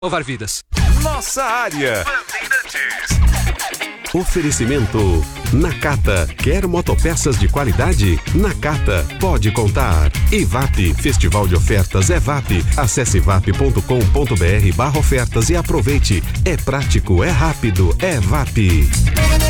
Salvar vidas. Nossa área. Oferecimento Nakata. Quer motopeças de qualidade? Nakata pode contar. EVAP, Festival de Ofertas EVAP. Acesse evap.com.br/ofertas e aproveite. É prático, é rápido, é EVAP.